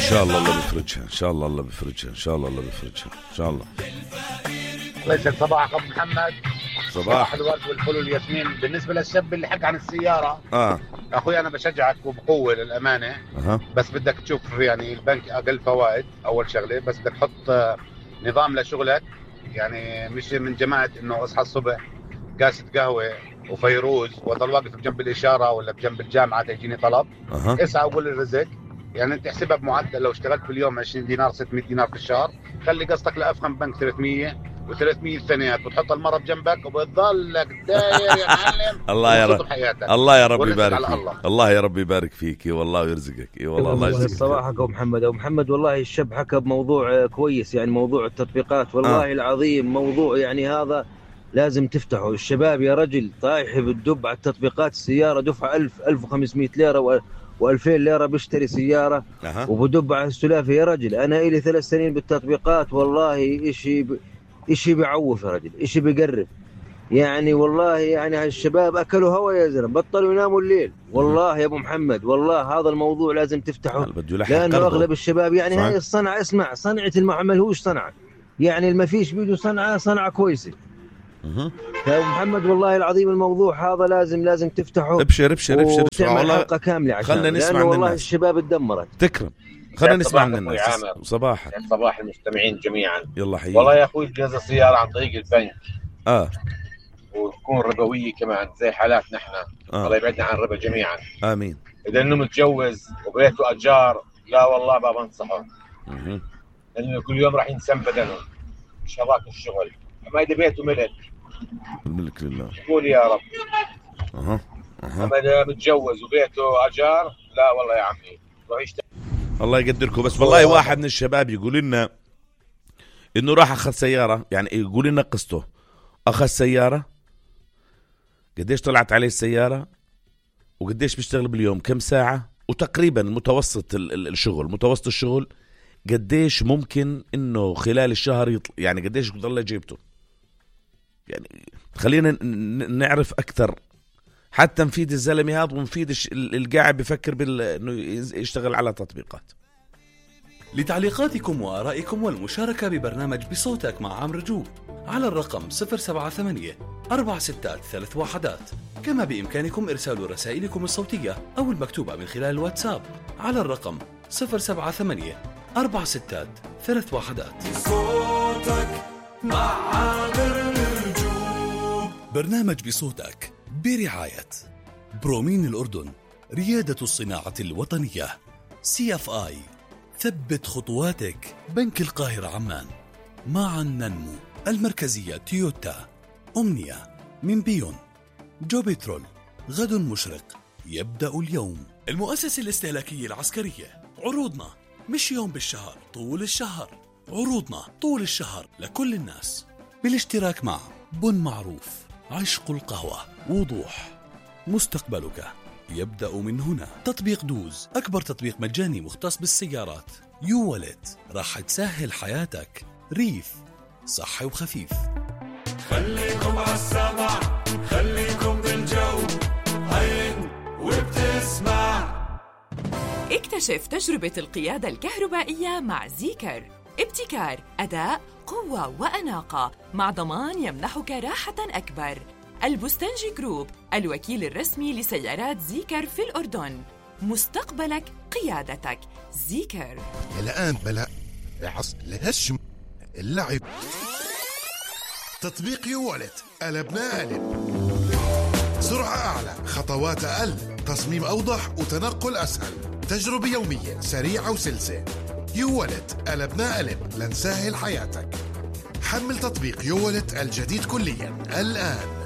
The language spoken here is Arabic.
شاء الله الله بيفرجها، إن شاء الله الله بيفرجها، إن شاء الله الله بيفرجها، إن شاء الله. ليش صباح أبو محمد. صباح الورد والفل والياسمين. بالنسبة للشاب اللي حكى عن السيارة، أخوي أنا بشجعك وبقوة للأمانة. بس بدك تشوف يعني البنك أقل فوائد أول شغلة، بس بدك تحط نظام لشغلك، يعني مش من جماعة إنه أصحى الصبح كاسة قهوة وفيروز وضل واقف بجنب الإشارة ولا بجنب الجامعة تجيني طلب. اسعى وقول الرزق، يعني انت احسبها بمعدل، لو اشتغلت في اليوم 20 دينار 600 دينار في الشهر، خلي قصتك لأفخم بنك 300 و300 ثانيات، وتحط المرة بجنبك وبتضلك داير يا معلم. الله يا رب، الله يا رب يبارك فيك، الله يا رب يبارك فيك، والله ويرزقك. اي والله الله يجزيك. صباحك ابو محمد. ابو محمد والله الشاب حكى بموضوع كويس، يعني موضوع التطبيقات والله العظيم موضوع يعني هذا لازم تفتحه. الشباب يا رجل طايح بالدب على التطبيقات، السيارة دفع 1500 ليرة و2000 ليرة بيشتري سيارة وبدب على السلافة يا رجل. أنا إلي 3 سنين بالتطبيقات، والله إشي بيعوف يا رجل، إشي بيقرب يعني. والله يعني هالشباب أكلوا هوا يا زلمة، بطلوا يناموا الليل والله يا أبو محمد. والله هذا الموضوع لازم تفتحه، لأنه أغلب الشباب يعني هاي الصنعة، اسمع صنعة المعمل هوش صنعة، يعني ما فيش بيده صنعة كويسة يا أبو محمد. والله العظيم الموضوع هذا لازم تفتحه. ابشر وتعمل حلقة كاملة عشان خلنا نسمع من والله الناس. الشباب اتدمرت. تكرم، خلنا نسمع من الناس. صباحك. صباح المستمعين جميعا. يلا حييك. والله يا أخوي جهز السيارة عن طريق البنك وتكون ربوية كمان زي حالاتنا احنا. الله يبعدنا عن الربا جميعا، آمين. إذا إنه متجوز وبيته أجار، لا والله ما بنصحه، لأنه كل يوم راح ينسم بدنه، مش هذاك الشغل. أما إذا بيته ملك، الملك لله، قول يا رب. أما إذا متجوز وبيته أجار، لا والله يا عمي روح يشتغل. الله يقدركم. بس والله واحد من الشباب يقول لنا إنه راح أخذ سيارة، يعني يقول لنا قصته، أخذ سيارة قديش طلعت عليه السيارة وقديش بيشتغل باليوم، كم ساعة، وتقريبا متوسط الشغل قديش ممكن إنه خلال الشهر يعني قديش بضل جيبته. يعني خلينا نعرف أكثر حتى نفيد الزلمة هذا ونفيد القاعد بفكر إنه يشتغل على تطبيقات. لتعليقاتكم وآرائكم والمشاركة ببرنامج بصوتك مع عمرو جو على الرقم 078-463-1. كما بإمكانكم إرسال رسائلكم الصوتية أو المكتوبة من خلال الواتساب على الرقم 078-463-1. بصوتك مع عمرو جو. برنامج بصوتك برعاية برومين الأردن، ريادة الصناعة الوطنية، CFI، ثبت خطواتك، بنك القاهرة عمان، معا ننمو، المركزية تويوتا، أمنية، من بيون، جو بترول، غد مشرق، يبدأ اليوم، المؤسسة الاستهلاكية العسكرية. عروضنا مش يوم بالشهر، طول الشهر. عروضنا طول الشهر لكل الناس، بالاشتراك مع بن معروف، عشق القهوة، وضوح، مستقبلك يبدأ من هنا. تطبيق دوز، أكبر تطبيق مجاني مختص بالسيارات. يوالت، راح تسهل حياتك. ريف، صحي وخفيف. خليكم عالسمع، خليكم بالجو، هين وبتسمع. اكتشف تجربة القيادة الكهربائية مع زيكر. ابتكار، أداء، قوة وأناقة، مع ضمان يمنحك راحة أكبر. البستنجي جروب، الوكيل الرسمي لسيارات زيكر في الأردن. مستقبلك قيادتك. زيكر. الآن بلا عصر لهشم اللعب. تطبيق يوالت، قلبنا قلب. سرعة أعلى، خطوات أقل، تصميم أوضح وتنقل أسهل، تجربة يومية سريعة وسلسة. يوالت، قلبنا قلب لنسهل حياتك. حمل تطبيق يوالت الجديد كليا الآن.